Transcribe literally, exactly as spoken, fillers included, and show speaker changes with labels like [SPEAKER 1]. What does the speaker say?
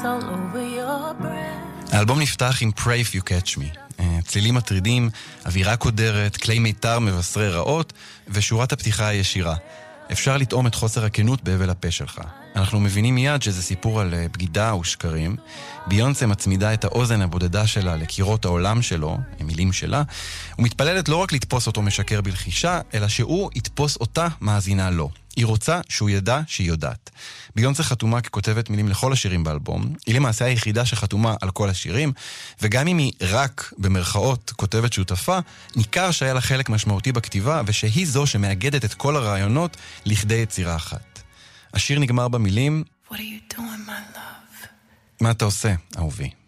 [SPEAKER 1] האלבום נפתח עם Pray If You Catch Me. צלילים מטרידים, אווירה קודרת, כלי מיתר מבשרי רעות, ושורת הפתיחה הישירה. אפשר לטעום את חוסר הכנות בהבל הפה שלך. אנחנו מבינים מיד שזה סיפור על בגידה ושקרים. ביונסה מצמידה את האוזן הבודדה שלה לקירות העולם שלו, המילים שלה, ומתפללת לא רק לתפוס אותו משקר בלחישה, אלא שהוא יתפוס אותה מאזינה לו. היא רוצה שהוא ידע שהיא יודעת. ביונסה חתומה ככותבת מילים לכל השירים באלבום. היא למעשה היחידה שחתומה על כל השירים, וגם אם היא רק במרכאות כותבת שותפה, ניכר שהיה לה חלק משמעותי בכתיבה, ושהיא זו שמאגדת את כל הרעיונות לכדי יצירה אחת. השיר נגמר במילים What are you doing, my love? מה אתה עושה, אהובי?